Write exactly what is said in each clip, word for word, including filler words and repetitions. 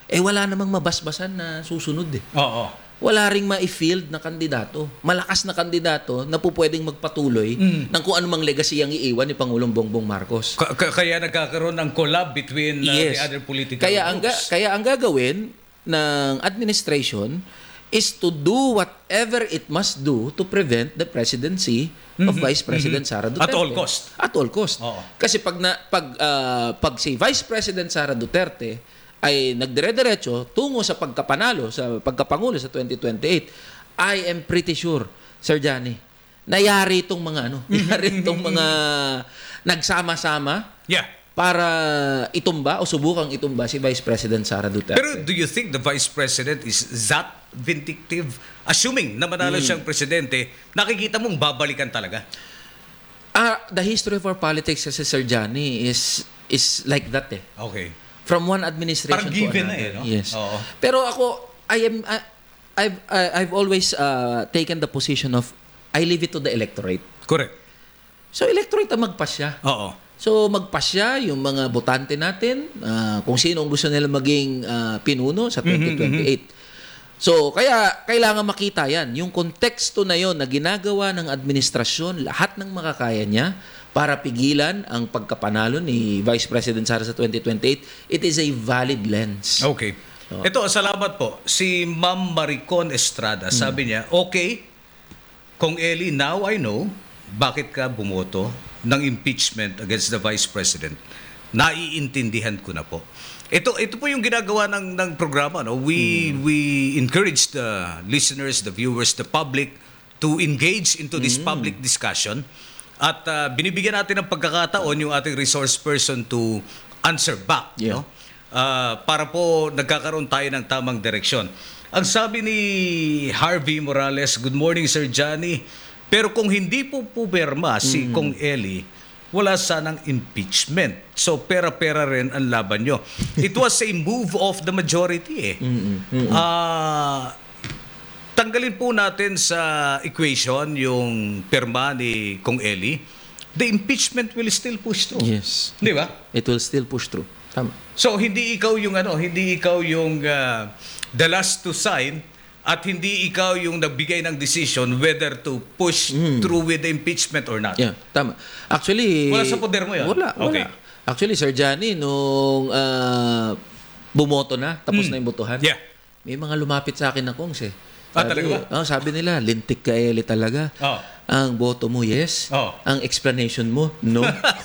eh wala namang mabasbasan na susunod eh. Oo. Wala ring ma-field na kandidato. Malakas na kandidato na po pwedeng magpatuloy mm. ng kung anumang legacy ang iiwan ni Pangulong Bongbong Marcos. K- kaya nagkakaroon ng collab between uh, yes. the other political kaya groups. Ang ga- kaya ang gagawin ng administration is to do whatever it must do to prevent the presidency mm-hmm. of Vice President mm-hmm. Sara Duterte. At all cost. At all cost. Oo. Kasi pag, na, pag, uh, pag si Vice President Sara Duterte ay nagdire-diretso tungo sa pagkapanalo, sa pagkapangulo sa twenty twenty-eight, I am pretty sure, Sir Johnny, nayari itong mga ano, nayari itong mga nagsama-sama yeah. para itumba o subukang itumba si Vice President Sara Duterte. Pero do you think the Vice President is that vindictive? Assuming na manalo hmm. siyang presidente, nakikita mong babalikan talaga? Ah, the history of our politics kasi, Sir Johnny, is is like that eh. Okay. From one administration parang to given another. na eh, no? Yes. Oo. Pero ako, I am, I, I've, I, I've always uh, taken the position of, I leave it to the electorate. Correct. So, electorate ang magpasya. Oo. So, magpasya yung mga botante natin, uh, kung sino ang gusto nila maging uh, pinuno sa twenty twenty-eight. Mm-hmm. So, kaya kailangan makita yan. Yung konteksto na yon na ginagawa ng administrasyon, lahat ng makakaya niya, para pigilan ang pagkapanalo ni Vice President Sara sa twenty twenty-eight, it is a valid lens. Okay. So, ito, salamat po. Si Ma'am Maricon Estrada, hmm. sabi niya, okay, Kong Eli, now I know bakit ka bumoto ng impeachment against the Vice President. Naiintindihan ko na po. Ito ito po yung ginagawa ng ng programa, no. We hmm. we encourage the listeners, the viewers, the public to engage into this hmm. public discussion. At uh, binibigyan natin ng pagkakataon yung ating resource person to answer back. Yeah. No? Uh, para po nagkakaroon tayo ng tamang direksyon. Ang sabi ni Harvey Morales, good morning Sir Johnny, pero kung hindi po puperma si mm-hmm. Kong Eli, wala sanang impeachment. So pera-pera rin ang laban nyo. It was a move of the majority eh. Mm-hmm. Uh, Tanggalin po natin sa equation yung perma ni Kong Eli, the impeachment will still push through. Yes. Di ba? It will still push through. Tama. So hindi ikaw yung ano, hindi ikaw yung uh, the last to sign at hindi ikaw yung nagbigay ng decision whether to push mm. through with the impeachment or not. Yeah, tama. Actually, wala sa poder mo yan. Wala, okay. wala. Actually, Sir Johnny, nung uh, bumoto na, tapos mm. na yung botohan, yeah. may mga lumapit sa akin na kongs eh. Ah, talaga ba? Oh, sabi nila, lintik ka Eli talaga. Oh. Ang boto mo, yes. Oh. Ang explanation mo, no.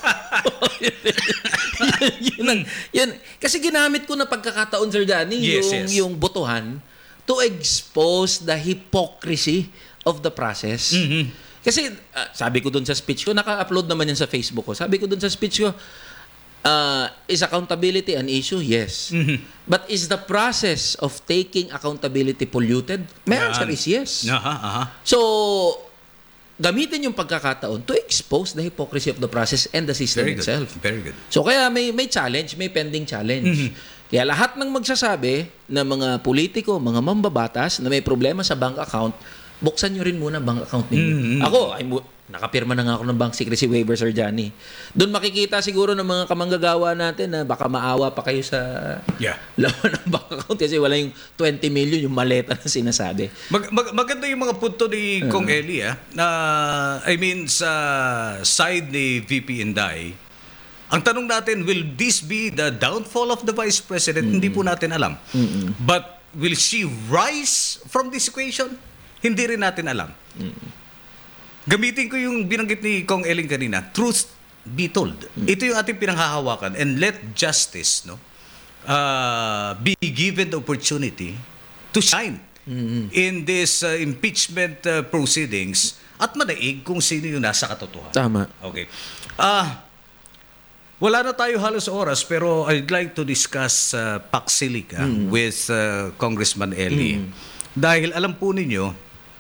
yun, yun, yun. Kasi ginamit ko na pagkakataon, Sir Danny, yes, yung, yes. yung botohan to expose the hypocrisy of the process. Mm-hmm. Kasi uh, sabi ko dun sa speech ko, naka-upload naman yan sa Facebook ko. Sabi ko dun sa speech ko, Uh, is accountability an issue? Yes. Mm-hmm. But is the process of taking accountability polluted? My yeah. answer is yes. Aha, aha. So, gamitin yung pagkakataon to expose the hypocrisy of the process and the system Very good. itself. Very good. So, kaya may may challenge, may pending challenge. Mm-hmm. Kaya lahat ng magsasabi na mga politiko, mga mambabatas na may problema sa bank account, buksan nyo rin muna bank account ninyo. Mm-hmm. Ako, ay nakapirma na nga ako ng bank secrecy waiver, Sir Johnny. Doon makikita siguro ng mga kamanggagawa natin na baka maawa pa kayo sa yeah. laman ng bank account kasi wala yung twenty million, yung maleta na sinasabi. Mag, mag, maganda yung mga punto ni uh-huh. Kong Eli, ah. Na, I mean, sa side ni V P Inday, ang tanong natin, will this be the downfall of the Vice President? Mm-hmm. Hindi po natin alam. Mm-hmm. But will she rise from this equation? Hindi rin natin alam. Mm-hmm. Gamitin ko yung binanggit ni Kong Eling kanina, truth be told. Mm-hmm. Ito yung ating pinanghahawakan, and let justice no uh, be given the opportunity to shine mm-hmm. in this uh, impeachment uh, proceedings at manaig kung sino yung nasa katotohanan. Tama. Okay. Ah, uh, wala na tayo halos oras, pero I'd like to discuss uh, Pac Silica mm-hmm. with uh, Congressman Eli. Mm-hmm. Dahil alam po ninyo,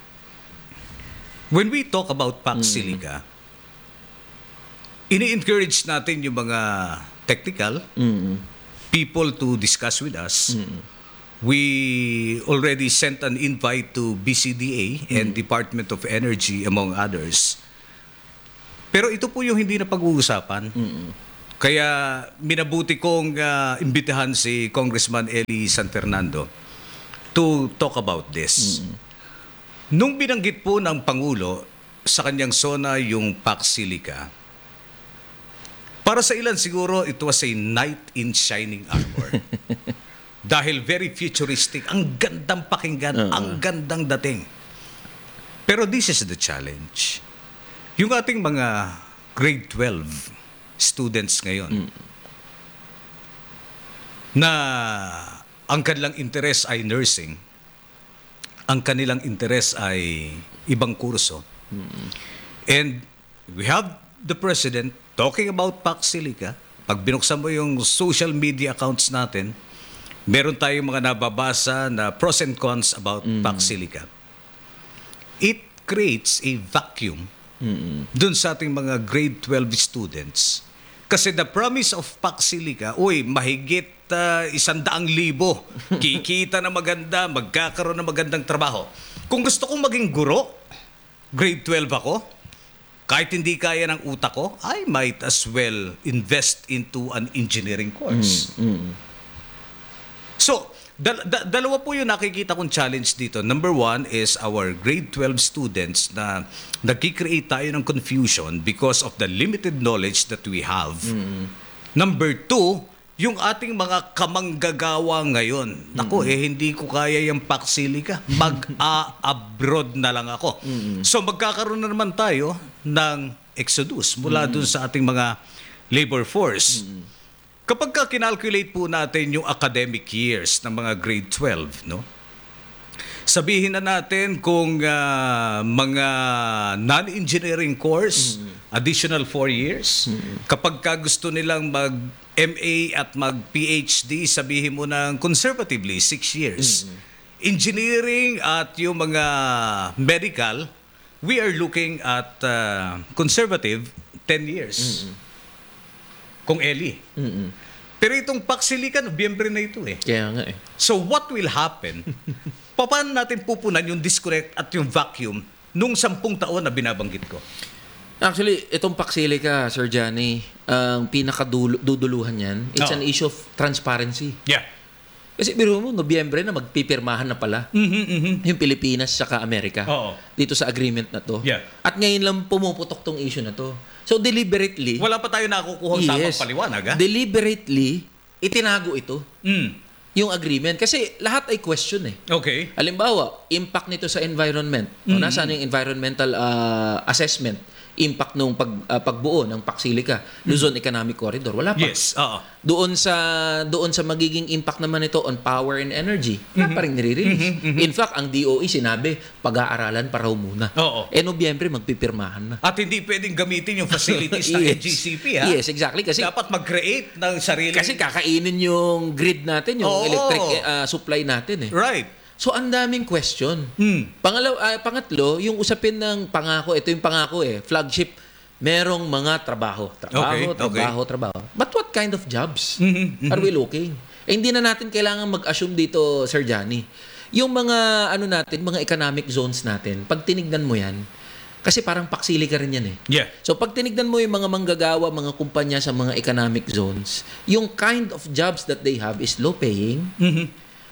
when we talk about Pac Silica, mm-hmm. ini-encourage natin yung mga technical mm-hmm. people to discuss with us. Mm-hmm. We already sent an invite to B C D A mm-hmm. and Department of Energy, among others. Pero ito po yung hindi na pag-uusapan. Mm-hmm. Kaya minabuti kong uh, imbitahan si Congressman Eli San Fernando to talk about this. Mm-hmm. Nung binanggit po ng Pangulo sa kanyang SONA yung Pax Silica, para sa ilan siguro it was a knight in shining armor. Dahil very futuristic, ang gandang pakinggan, uh-huh. ang gandang dating. Pero this is the challenge. Yung ating mga grade twelve students ngayon, mm. na ang kanilang interest ay nursing, ang kanilang interest ay ibang kurso. Mm. And we have the President talking about Pax Silica. Pag binuksan mo yung social media accounts natin, meron tayong mga nababasa na pros and cons about mm. Pax Silica. It creates a vacuum mm. dun sa ating mga grade twelve students. Kasi the promise of Pax Silica, uy, mahigit uh, isandaang libo. Kikita na maganda, magkakaroon ng magandang trabaho. Kung gusto kong maging guro, grade twelve ako, kahit hindi kaya ng utak ko, I might as well invest into an engineering course. Mm, mm. So, dal- da- dalawa po yung nakikita kong challenge dito. Number one is our grade twelve students na nagkikreate tayo ng confusion because of the limited knowledge that we have. Mm. Number two, yung ating mga kamanggagawa ngayon. Naku, mm-hmm. eh, hindi ko kaya yung Pax Silica. Mag-a-abroad na lang ako. Mm-hmm. So, magkakaroon na naman tayo ng exodus mula mm-hmm. dun sa ating mga labor force. Mm-hmm. Kapag ka kinalculate po natin yung academic years ng mga grade twelve, no? Sabihin na natin kung uh, mga non-engineering course, mm-hmm. additional four years. Mm-hmm. Kapag ka gusto nilang mag-M A at mag-PhD, sabihin mo ng conservatively, six years. Mm-hmm. Engineering at yung mga medical, we are looking at uh, conservative, ten years. Mm-hmm. Kung Eli. Mm-hmm. Pero itong Pax Silica, Nobyembre na ito eh. Kaya nga eh. So what will happen? Paano natin pupunan yung disconnect at yung vacuum nung sampung taon na binabanggit ko? Actually, itong Pax Silica, Sir Johnny, ang pinakaduduluhan yan, it's oh. an issue of transparency. Yeah. Kasi biro mo, Nobyembre na magpipirmahan na pala mm-hmm, mm-hmm. yung Pilipinas saka Amerika Oo. dito sa agreement na to. Yeah. At ngayon lang pumuputok tong issue na to. So deliberately... Wala pa tayo nakukuha ng yes, tamang paliwanag, ha? Deliberately, itinago ito. Mm. Yung agreement. Kasi lahat ay question eh. Okay. Halimbawa, impact nito sa environment. Mm-hmm. O, nasaan yung environmental uh, assessment? Impact nung pag, uh, pagbuo ng Pax Silica, Luzon mm-hmm. Economic Corridor. Wala pa. Yes. Oo. Doon sa doon sa magiging impact naman ito on power and energy, wala mm-hmm. pa rin nire-release. Mm-hmm. In fact, ang D O E sinabi, pag-aaralan pa raw muna. Oo. Eh, Nobyembre, magpipirmahan na. At hindi pwedeng gamitin yung facilities ng yes. N G C P, ha? Yes, exactly. Kasi dapat mag-create ng sarili. Kasi kakainin yung grid natin, yung Oo. electric uh, supply natin eh. Right. So, ang daming question. Hmm. Pangalaw, uh, pangatlo, yung usapin ng pangako, ito yung pangako eh, flagship, merong mga trabaho. Trabaho, okay, trabaho, okay. trabaho. But what kind of jobs mm-hmm, mm-hmm. are we looking? Eh, hindi na natin kailangan mag-assume dito, Sir Johnny. Yung mga, ano natin, mga economic zones natin, pag tinignan mo yan, kasi parang Pax Silica rin yan eh. Yeah. So, pag tinignan mo yung mga manggagawa, mga kumpanya sa mga economic zones, yung kind of jobs that they have is low-paying, mm-hmm.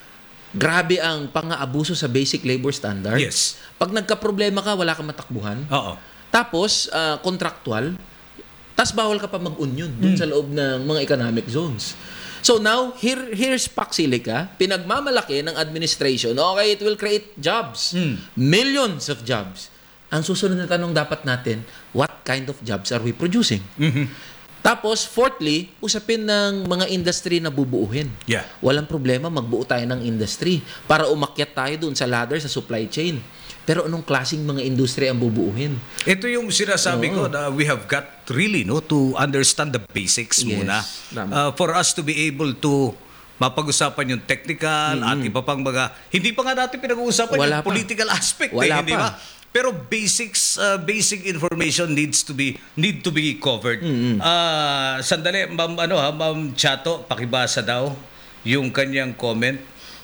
grabe ang pang-aabuso sa basic labor standard. Yes. Pag nagka-problema ka, wala kang matakbuhan. Oo. Tapos, uh, contractual, tas bawal ka pa mag-union dun mm. sa loob ng mga economic zones. So now, here here's Pax Silica, pinagmamalaki ng administration, okay, it will create jobs. Mm. Millions of jobs. Ang susunod na tanong dapat natin, what kind of jobs are we producing? Mm-hmm. Tapos, fourthly, usapin ng mga industry na bubuuhin. Yeah. Walang problema, magbuo tayo ng industry para umakyat tayo dun sa ladder sa supply chain. Pero anong klaseng mga industry ang bubuuhin? Ito yung sinasabi Oo. ko na we have got really no to understand the basics yes, muna. Uh, for us to be able to mapag-usapan yung technical mm-hmm. at iba pang mga... Hindi pa nga natin pinag-uusapan Wala yung pa. political aspect. Wala eh, hindi pa. ba? Pero basics, uh, basic information needs to be need to be covered. Mm-hmm. Uh, sandali, ma'am, ano ha, ma'am Chato, pakibasa daw yung kanyang comment.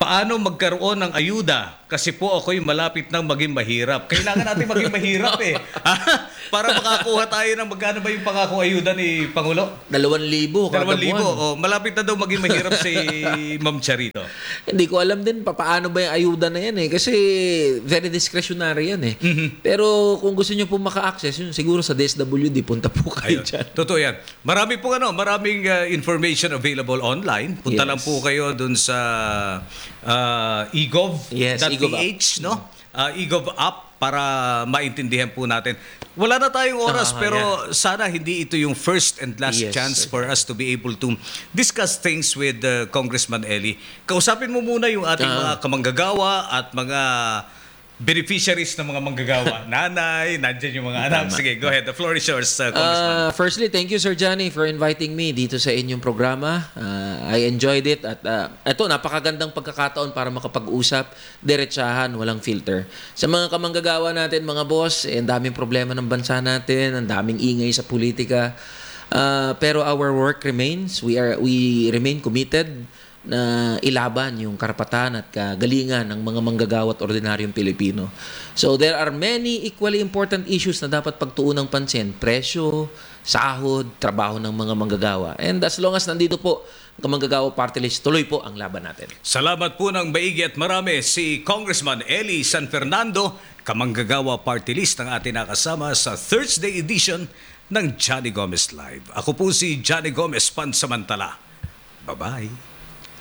paano magkaroon ng ayuda? Kasi po ako'y malapit nang maging mahirap. Kailangan natin maging mahirap eh. Para makakuha tayo ng magkano ba yung pangako ayuda ni Pangulo? Dalawang libo kada Dalawang libo. buwan. Oh, malapit na daw maging mahirap si Ma'am Charito. Hindi ko alam din pa paano ba yung ayuda na yan eh. Kasi very discretionary yan eh. Mhm. Pero kung gusto nyo po maka-access, yun siguro sa D S W D, punta po kayo Ayun. dyan. Totoo yan. Marami po ano, maraming uh, information available online. Punta Yes. lang po kayo dun sa uh, egov Yes, dot egov p h, no? Uh, egov app para maintindihan po natin. Wala na tayong oras Ah, pero sana hindi ito yung first and last Yes. chance for us to be able to discuss things with uh, Congressman Eli. Kausapin mo muna yung ating Ah. mga kamanggagawa at mga beneficiaries ng mga manggagawa. Nanay, nandyan yung mga anak. Sige, go ahead. The floor is yours, uh, Congressman. Uh, firstly, thank you Sir Johnny for inviting me dito sa inyong programa. Uh, I enjoyed it at uh, ito napakagandang pagkakataon para makapag-usap diretsahan, walang filter. Sa mga kamanggagawa natin, mga boss, eh, ang daming problema ng bansa natin, ang daming ingay sa politika. Uh, pero our work remains. We are we remain committed na ilaban yung karapatan at kagalingan ng mga manggagawa at ordinaryong Pilipino. So there are many equally important issues na dapat pagtuunang pansin. Presyo, sahod, trabaho ng mga manggagawa. And as long as nandito po ang manggagawa party list, tuloy po ang laban natin. Salamat po ng maigi at marami si Congressman Eli San Fernando, kamanggagawa party list ng ating nakasama sa Thursday edition ng Johnny Gomez Live. Ako po si Johnny Gomez Pansamantala. Bye-bye.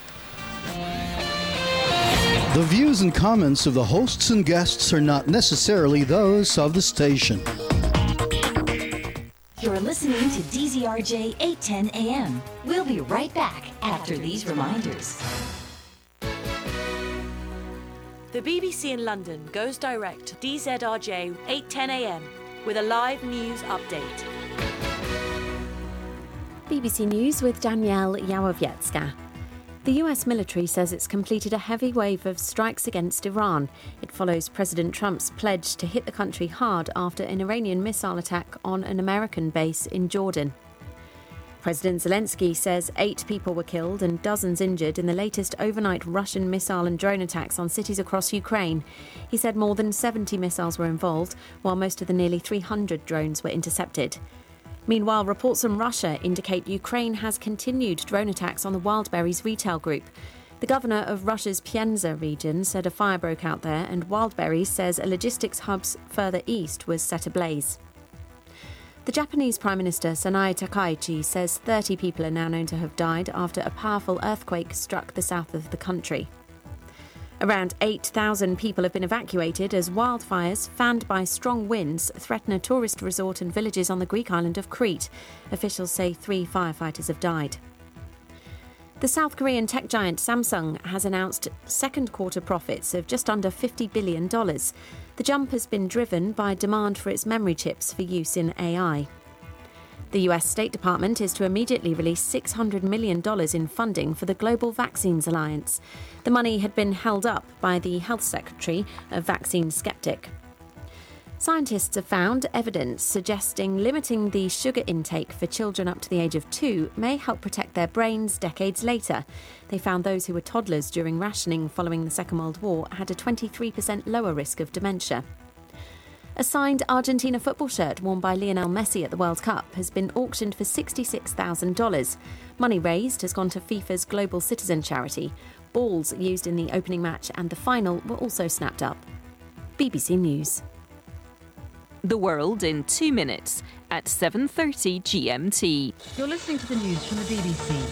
The views and comments of the hosts and guests are not necessarily those of the station. You're listening to D Z R J eight ten A M. We'll be right back after these reminders. The B B C in London goes direct to D Z R J eight ten A M with a live news update. B B C News with Danielle Yawowiecka. The U S military says it's completed a heavy wave of strikes against Iran. It follows President Trump's pledge to hit the country hard after an Iranian missile attack on an American base in Jordan. President Zelensky says eight people were killed and dozens injured in the latest overnight Russian missile and drone attacks on cities across Ukraine. He said more than seventy missiles were involved, while most of the nearly three hundred drones were intercepted. Meanwhile, reports from Russia indicate Ukraine has continued drone attacks on the Wildberries retail group. The governor of Russia's Pienza region said a fire broke out there, and Wildberries says a logistics hub further east was set ablaze. The Japanese Prime Minister Sanae Takaichi says thirty people are now known to have died after a powerful earthquake struck the south of the country. Around eight thousand people have been evacuated as wildfires, fanned by strong winds, threaten a tourist resort and villages on the Greek island of Crete. Officials say three firefighters have died. The South Korean tech giant Samsung has announced second quarter profits of just under fifty billion dollars. The jump has been driven by demand for its memory chips for use in A I. The U S State Department is to immediately release six hundred million dollars in funding for the Global Vaccines Alliance. The money had been held up by the Health Secretary, a vaccine skeptic. Scientists have found evidence suggesting limiting the sugar intake for children up to the age of two may help protect their brains decades later. They found those who were toddlers during rationing following the Second World War had a twenty-three percent lower risk of dementia. A signed Argentina football shirt worn by Lionel Messi at the World Cup has been auctioned for sixty-six thousand dollars. Money raised has gone to FIFA's Global Citizen charity. Balls used in the opening match and the final were also snapped up. B B C News. The world in two minutes at seven thirty G M T. You're listening to the news from the B B C.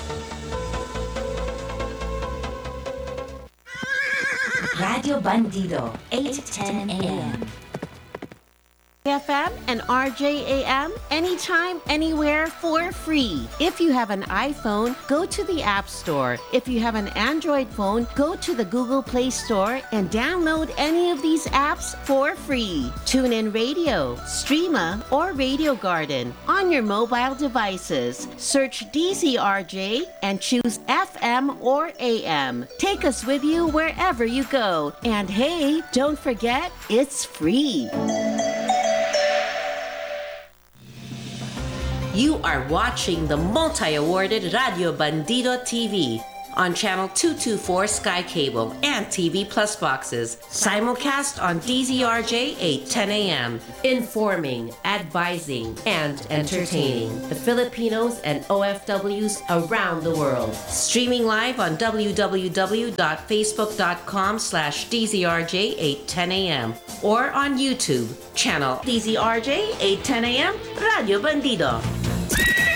Radio Bandido, eight ten A M. F M and R J A M anytime, anywhere for free. If you have an iPhone, go to the App Store. If you have an Android phone, go to the Google Play Store and download any of these apps for free. TuneIn Radio, Streama, or Radio Garden on your mobile devices. Search D Z R J and choose F M or A M. Take us with you wherever you go. And hey, don't forget, it's free. You are watching the multi-awarded Radio Bandido T V on Channel two twenty-four Sky Cable and T V Plus boxes. Simulcast on D Z R J eight ten a.m. Informing, advising, and entertaining the Filipinos and O F Ws around the world. Streaming live on w w w dot facebook dot com slash D Z R J eight ten a.m. or on YouTube, channel D Z R J eight ten a.m. Radio Bandido.